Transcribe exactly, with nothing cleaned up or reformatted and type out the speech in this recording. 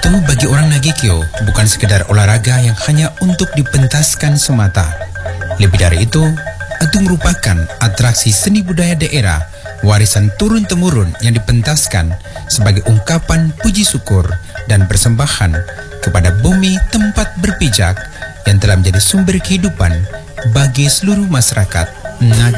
itu bagi orang Nagekeo bukan sekedar olahraga yang hanya untuk dipentaskan semata. Lebih dari itu, adu merupakan atraksi seni budaya daerah, warisan turun-temurun yang dipentaskan sebagai ungkapan puji syukur dan persembahan kepada bumi tempat berpijak yang telah menjadi sumber kehidupan bagi seluruh masyarakat Nagekeo.